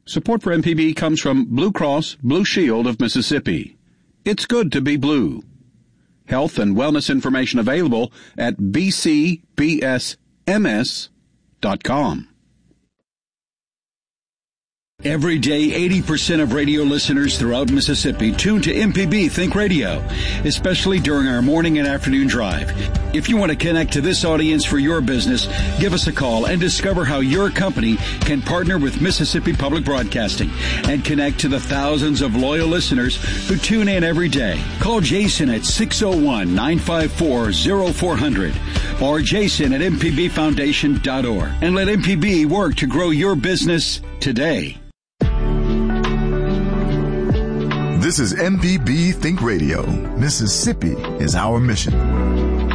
Support for MPB comes from Blue Cross Blue Shield of Mississippi. It's good to be blue. Health and wellness information available at bcbsms.com. Every day, 80% of radio listeners throughout Mississippi tune to MPB Think Radio, especially during our morning and afternoon drive. If you want to connect to this audience for your business, give us a call and discover how your company can partner with Mississippi Public Broadcasting and connect to the thousands of loyal listeners who tune in every day. Call Jason at 601-954-0400 or jason at mpbfoundation.org and let MPB work to grow your business today. This is MPB Think Radio. Mississippi is our mission.